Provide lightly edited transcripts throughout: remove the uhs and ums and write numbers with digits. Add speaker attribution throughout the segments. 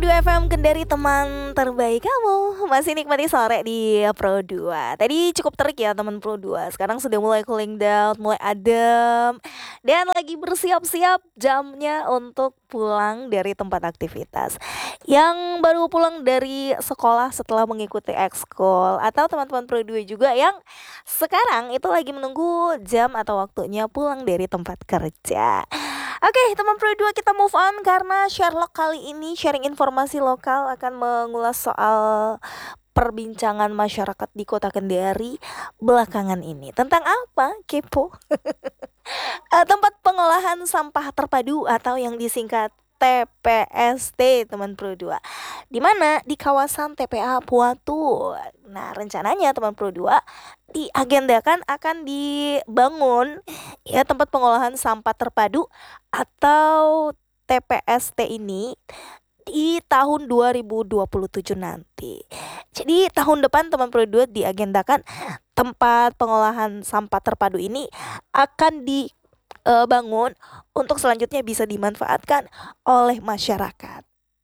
Speaker 1: Pro2 FM Kendari, teman terbaik kamu. Masih nikmati sore di Pro2. Tadi cukup terik ya teman Pro2. Sekarang sudah mulai cooling down, mulai adem, dan lagi bersiap-siap jamnya untuk pulang dari tempat aktivitas. Yang baru pulang dari sekolah setelah mengikuti ekskul, atau teman-teman Pro2 juga yang sekarang itu lagi menunggu jam atau waktunya pulang dari tempat kerja. Oke, teman Pro2, kita move on karena Sherlock kali ini sharing informasi lokal akan mengulas soal perbincangan masyarakat di Kota Kendari belakangan ini. Tentang apa? Kepo. Tempat pengolahan sampah terpadu atau yang disingkat TPST, teman Pro2. Di mana? Di kawasan TPA Puatu. Nah, rencananya teman Pro2 diagendakan akan dibangun ya tempat pengolahan sampah terpadu atau TPST ini di tahun 2027 nanti. Jadi tahun depan teman Pro2 diagendakan tempat pengolahan sampah terpadu ini akan dibangun untuk selanjutnya bisa dimanfaatkan oleh masyarakat.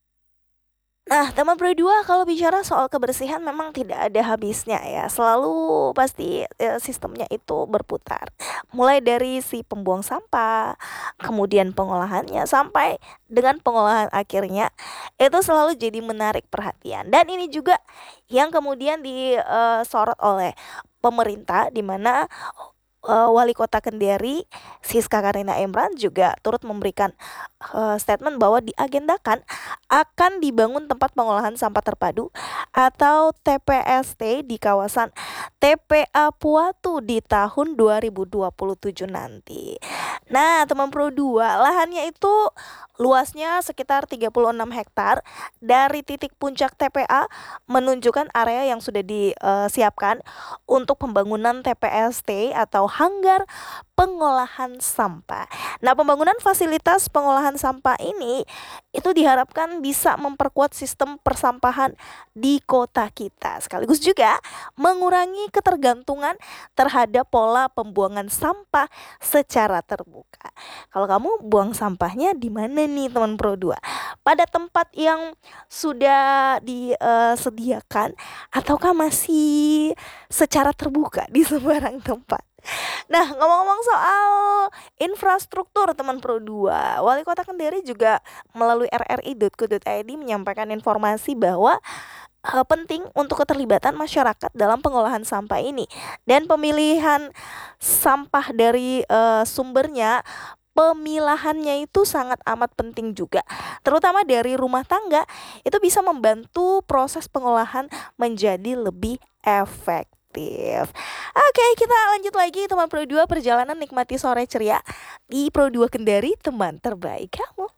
Speaker 1: Nah, teman Pro2, kalau bicara soal kebersihan memang tidak ada habisnya ya. Selalu pasti sistemnya itu berputar. Mulai dari si pembuang sampah, kemudian pengolahannya, sampai dengan pengolahan akhirnya, itu selalu jadi menarik perhatian. Dan ini juga yang kemudian disorot oleh pemerintah, di mana Wali Kota Kendari Siska Karina Emran juga turut memberikan statement bahwa diagendakan akan dibangun tempat pengolahan sampah terpadu atau TPST di kawasan TPA Puatu di tahun 2027 nanti. Nah, teman Pro2, lahannya itu luasnya sekitar 36 hektar. Dari titik puncak TPA menunjukkan area yang sudah disiapkan untuk pembangunan TPST atau hanggar pengolahan sampah. Nah, pembangunan fasilitas pengolahan sampah ini itu diharapkan bisa memperkuat sistem persampahan di kota kita, sekaligus juga mengurangi ketergantungan terhadap pola pembuangan sampah secara terbuka. Kalau kamu buang sampahnya di mana nih teman Pro2? Pada tempat yang sudah disediakan ataukah masih secara terbuka di sembarang tempat? Nah, ngomong-ngomong soal infrastruktur teman Pro2, Wali Kota Kendari juga melalui rri.co.id menyampaikan informasi bahwa penting untuk keterlibatan masyarakat dalam pengolahan sampah ini dan pemilihan sampah dari sumbernya. Pemilahannya itu sangat amat penting juga, terutama dari rumah tangga. Itu bisa membantu proses pengolahan menjadi lebih efektif. Oke, kita lanjut lagi teman Pro2, perjalanan nikmati sore ceria di Pro2 Kendari, teman terbaik kamu.